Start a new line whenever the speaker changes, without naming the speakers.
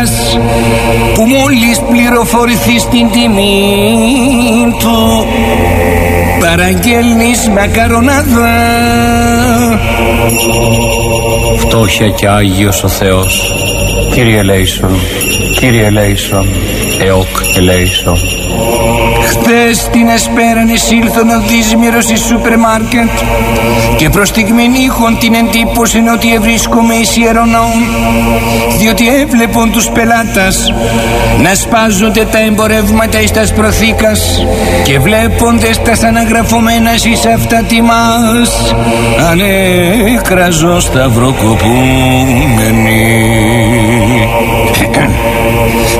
που μόλις πληροφορηθεί στην τιμή του παραγγέλνεις μακαρονάδα.
Φτώχεια και Άγιος ο Θεός. Κύριε ελέησον, Κύριε ελέησον, ΕΟΚ ελέησον.
Χθες την εσπέραν εισήλθον ο δύσμυρος εις σούπερ μάρκετ και προς στιγμήν είχον την εντύπωση ότι ευρίσκομαι εις ιερονόμ, διότι έβλεπον τους πελάτας να σπάζονται τα εμπορεύματα εις τας προθήκας και βλέποντες τας αναγραφωμένας εις αυτά τιμάς ανέκραζο σταυροκοπούμενοι.